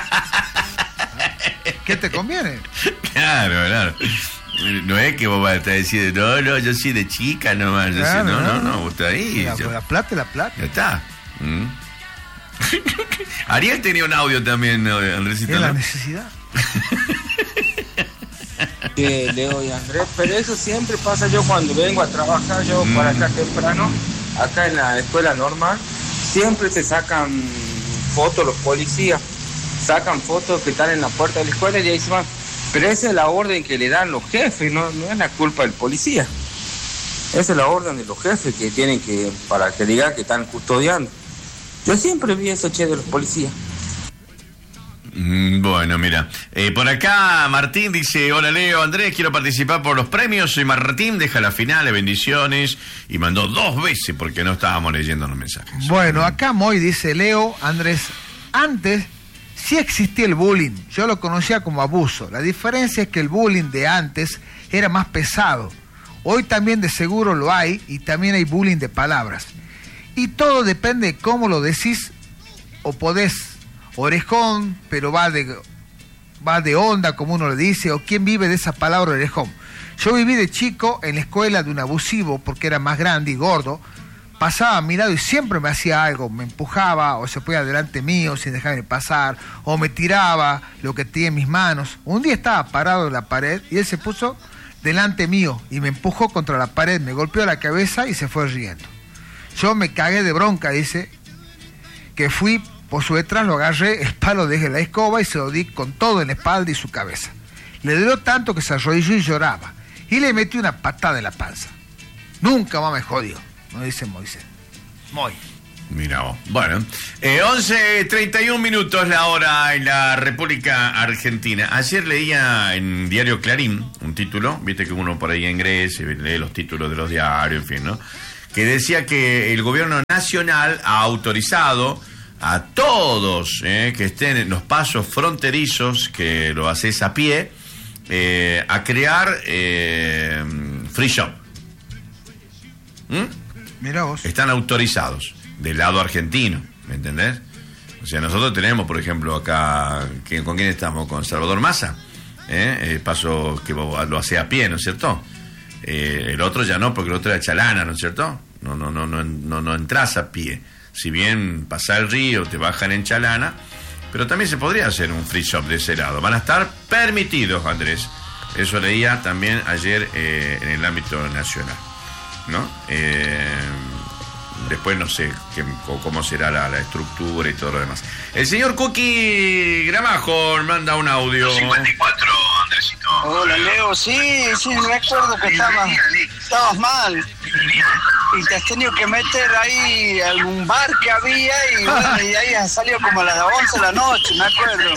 A: ¿Qué te conviene?
B: Claro, claro. No es que vos vas a estar diciendo, no, no, yo soy de chica nomás. Yo
A: Claro,
B: soy- no, no,
A: no.
B: no, vos estás ahí.
A: La,
B: yo-
A: la plata es la plata.
B: Ya está. ¿Mm? Ariel tenía un audio también, ¿no, Andresito?
A: Es la
B: ¿no?
A: necesidad.
G: que Leo y Andrés, pero eso siempre pasa. Yo cuando vengo a trabajar, yo
B: Mm.
G: para acá temprano, acá en la escuela normal, siempre se sacan fotos los policías, sacan fotos que están en la puerta de la escuela y ahí se van. Pero esa es la orden que le dan los jefes, no, no es la culpa del policía. Esa es la orden de los jefes que tienen que, para que digan que están custodiando. Yo siempre vi eso, che, de los policías.
B: Mm, Bueno, mira, eh, por acá Martín dice, hola Leo, Andrés, quiero participar por los premios, soy Martín, deja la final, bendiciones, y mandó dos veces porque no estábamos leyendo los mensajes.
A: Bueno, acá Moy dice, Leo, Andrés, antes sí existía el bullying, yo lo conocía como abuso. La diferencia es que el bullying de antes era más pesado. Hoy también de seguro lo hay y también hay bullying de palabras. Y todo depende de cómo lo decís o podés. Orejón, pero va de, va de onda, como uno le dice, o quién vive de esa palabra orejón. Yo viví de chico en la escuela de un abusivo porque era más grande y gordo. Pasaba a mi lado y siempre me hacía algo, me empujaba o se ponía delante mío sin dejarme pasar, o me tiraba lo que tenía en mis manos. Un día estaba parado en la pared y él se puso delante mío y me empujó contra la pared, me golpeó la cabeza y se fue riendo. Yo me cagué de bronca, dice, que fui por su detrás, lo agarré, el palo dejé la escoba y se lo di con todo en la espalda y su cabeza. Le dolió tanto que se arrodilló y lloraba. Y le metí una patada en la panza. Nunca más me jodió, nos dice Moisés. Moy.
B: Mira vos. Bueno, eh, once treinta y un minutos la hora en la República Argentina. Ayer leía en Diario Clarín un título, viste que uno por ahí ingresa y lee los títulos de los diarios, en fin, ¿no? Que decía que el gobierno nacional ha autorizado a todos eh, que estén en los pasos fronterizos, que lo haces a pie, eh, a crear eh, free shop. ¿Mm?
A: Mirá vos.
B: Están autorizados del lado argentino, ¿me entendés? O sea, nosotros tenemos, por ejemplo, acá, ¿quién- ¿con quién estamos? Con Salvador Massa, ¿eh? El paso que lo hace a pie, ¿no es cierto? Eh, el otro ya no, porque el otro era chalana, ¿no es cierto? No, no, no, no, no, no entras a pie. Si bien pasás el río, te bajan en chalana, pero también se podría hacer un free shop de ese lado. Van a estar permitidos, Andrés. Eso leía también ayer eh, en el ámbito nacional, ¿no? Eh, después no sé qué, cómo será la, la estructura y todo lo demás. El señor Cookie Gramajo manda un audio.
H: cincuenta y cuatro, Andresito. Hola, Leo. Sí, sí, recuerdo que estabas, estabas mal. Y te has tenido que meter ahí a algún bar que había y, bueno, y ahí has salido como a las once de la noche, me acuerdo.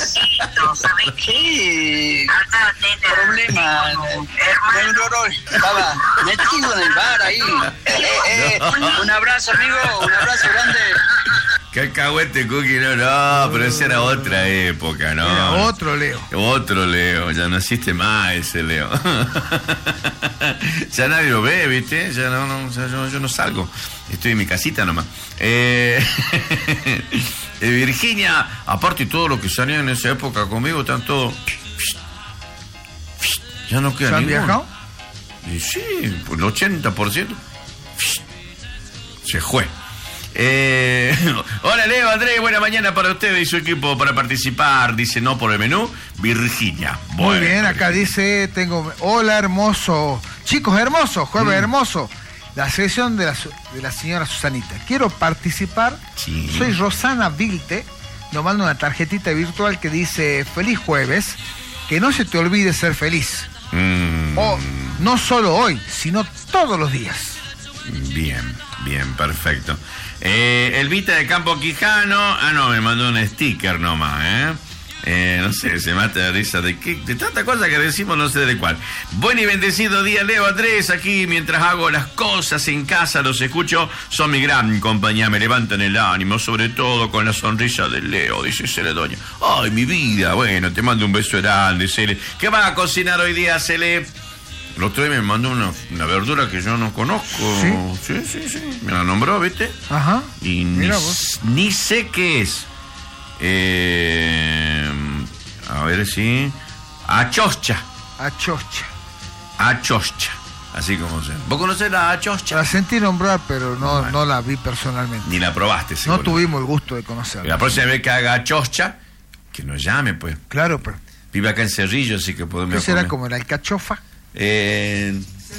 H: Sí, problema. El dolor estaba metido en el bar ahí. Eh, eh, un abrazo, amigo, un abrazo grande.
B: Cacahuete, Cookie, no, no, pero esa era otra época, ¿no?
A: Era otro Leo.
B: Otro Leo, ya no existe más ese Leo. Ya nadie lo ve, ¿viste? Ya no, no, ya yo, yo no salgo. Estoy en mi casita nomás. Eh, eh, Virginia, aparte todo lo que salía en esa época conmigo, están todos... Ya no queda
A: ¿Se han
B: ninguno.
A: viajado?
B: Y sí, pues el ochenta por ciento se fue. Eh, hola Leo, Andrés, buena mañana para usted y su equipo para participar. Dice no por el menú, Virginia.
A: Muy
B: Bueno,
A: bien, acá dice, tengo, hola hermoso, chicos hermosos, jueves
B: Mm.
A: hermoso, la sección de la, su- de la señora Susanita. Quiero participar,
B: Sí.
A: soy Rosana Vilte, nos manda una tarjetita virtual que dice, feliz jueves, que no se te olvide ser feliz.
B: Mm,
A: O no solo hoy, sino todos los días.
B: bien, bien, perfecto. Eh, Elvita de Campo Quijano, ah no, me mandó un sticker nomás, ¿eh? Eh, no sé, se mata de risa de, qué, de tanta cosa que decimos, no sé de cuál. Buen y bendecido día, Leo Andrés, aquí mientras hago las cosas en casa, los escucho, son mi gran compañía, me levantan el ánimo, sobre todo con la sonrisa de Leo, dice Celedoña. Ay, mi vida, bueno, te mando un beso grande, Cele. ¿Qué vas a cocinar hoy día, Cele? El otro día me mandó una, una verdura que yo no conozco.
A: ¿Sí?
B: Sí, sí, sí. Me la nombró, ¿viste?
A: Ajá.
B: Y ni,
A: Mira vos.
B: ni sé qué es. Eh, a ver si... Achoscha.
A: Achocha.
B: Achoscha. Así como se... ¿Vos conocés la achoscha?
A: La sentí nombrar, pero no, no la vi personalmente.
B: Ni la probaste,
A: No
B: seguro.
A: tuvimos el gusto de conocerla.
B: La próxima vez que haga achoscha, que nos llame, pues.
A: Claro, pero
B: Vive acá en Cerrillo, así que podemos...
A: ¿qué será
B: comer.
A: como la alcachofa?
B: Eh,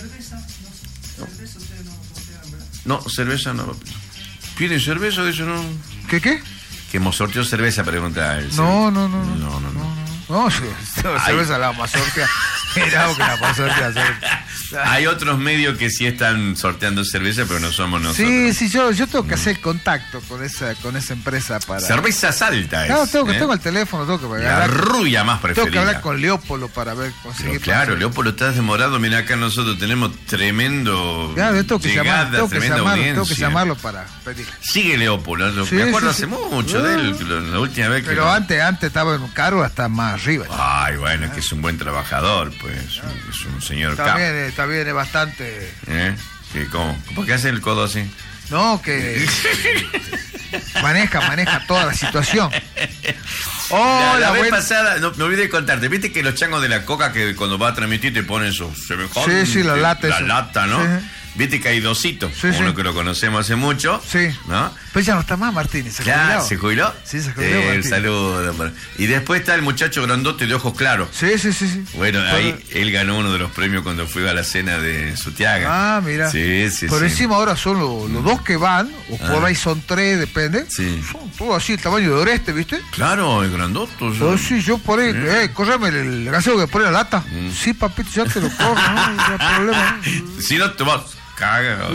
B: no, cerveza no. ¿Piden cerveza? Dice no.
A: ¿Qué qué?
B: Que hemos sorteado cerveza, pregunta él.
A: No, no, no, no.
B: No, no, no.
A: No, sí, cerveza la vamos a sortear. Mirá vos que la vamos a sortear. cerveza.
B: Hay otros medios que sí están sorteando cerveza, pero no somos nosotros.
A: Sí, sí, yo, yo tengo que hacer contacto con esa, con esa empresa para.
B: Cerveza Salta es.
A: Claro, tengo que
B: ¿eh?
A: tengo el teléfono, tengo que
B: La
A: hablar.
B: rubia más
A: Tengo
B: preferida.
A: que hablar con Leopoldo para ver conseguir.
B: Pero claro,
A: para-
B: Leopoldo, estás demorado. Mira, acá nosotros tenemos tremendo.
A: Claro, yo tengo que
B: llegada,
A: llamar, tengo que
B: tremenda
A: llamarlo, tengo que
B: audiencia.
A: llamarlo para pedir.
B: Sigue Leopoldo, lo-
A: Sí,
B: me acuerdo
A: sí,
B: hace
A: sí.
B: mucho de él,
A: Ah.
B: la, la última vez que.
A: Pero
B: lo-
A: antes, antes estaba en un cargo hasta más arriba.
B: Ay, bueno, es que es un buen trabajador, pues. Es un señor capo.
A: También, eh, también es bastante.
B: ¿Eh? ¿Qué, cómo? ¿Por qué hace el codo así?
A: No, que maneja, maneja toda la situación.
B: la,
A: Hola,
B: la vez
A: buen-
B: pasada, no, me olvidé de contarte, viste que los changos de la coca que cuando va a transmitir te ponen su semejante-
A: Sí, sí, la lata
B: La
A: esa.
B: lata, ¿no?
A: Sí.
B: Viste que hay dositos,
A: Sí,
B: uno
A: sí.
B: que lo conocemos hace mucho,
A: Sí.
B: ¿no?
A: Pues ya no está más Martínez, se
B: Ya,
A: jubiló.
B: ¿se jubiló?
A: Sí, se jubiló,
B: Eh,
A: Martín.
B: saludo. por- Y después está el muchacho grandote de ojos claros.
A: Sí, sí, sí, sí.
B: Bueno,
A: Pero-
B: ahí él ganó uno de los premios cuando fue a la cena de Sutiaga.
A: Ah, mira.
B: Sí, sí,
A: Por
B: sí.
A: encima ahora son los, los dos que van, o por
B: Ah.
A: ahí son tres, depende.
B: Sí.
A: Son todos así, el tamaño de Oreste, ¿viste?
B: Claro, el grandote.
A: Oh, sí, yo por ahí,
B: Sí.
A: eh, córreme el gaseo que pone la lata.
B: Mm.
A: Sí, papito, ya te lo corro, no, no hay problema.
B: Si no te vas, caga.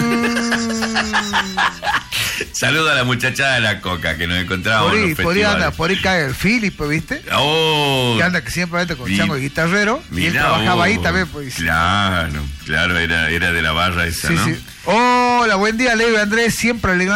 B: Saluda a la muchachada de la coca que nos encontrábamos
A: Por
B: en
A: ahí,
B: los
A: por ahí anda,
B: festivales.
A: por ahí cae el Filipe, ¿viste?
B: Oh,
A: Que anda que siempre anda con
B: Vi-
A: chango de guitarrero. Y él
B: mirá
A: trabajaba
B: vos.
A: ahí también, pues.
B: Claro, claro, era, era de la barra esa,
A: Sí,
B: ¿no?
A: sí. Hola, buen día, Leo y Andrés, siempre alegrando